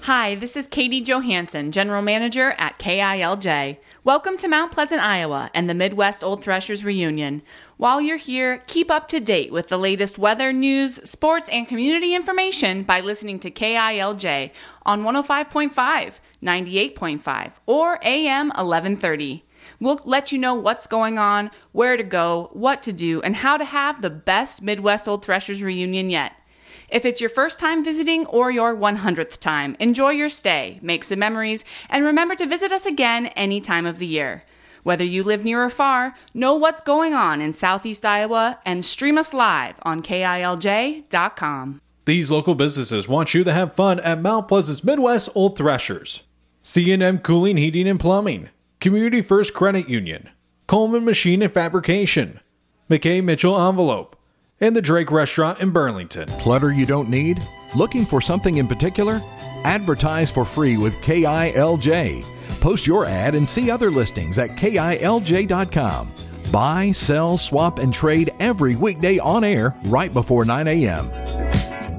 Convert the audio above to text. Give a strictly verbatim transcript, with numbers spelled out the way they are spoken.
Hi, this is Katie Johansson, General Manager at K I L J. Welcome to Mount Pleasant, Iowa, and the Midwest Old Threshers reunion. While you're here, keep up to date with the latest weather, news, sports, and community information by listening to K I L J on one oh five point five, ninety-eight point five, or A M eleven thirty. We'll let you know what's going on, where to go, what to do, and how to have the best Midwest Old Threshers reunion yet. If it's your first time visiting or your one hundredth time, enjoy your stay, make some memories, and remember to visit us again any time of the year. Whether you live near or far, know what's going on in Southeast Iowa and stream us live on K I L J dot com. These local businesses want you to have fun at Mount Pleasant's Midwest Old Threshers. C and M Cooling, Heating, and Plumbing, Community First Credit Union, Coleman Machine and Fabrication, McKay Mitchell Envelope, and the Drake Restaurant in Burlington. Clutter you don't need? Looking for something in particular? Advertise for free with K I L J. Post your ad and see other listings at K I L J dot com. Buy, sell, swap, and trade every weekday on air right before nine a.m.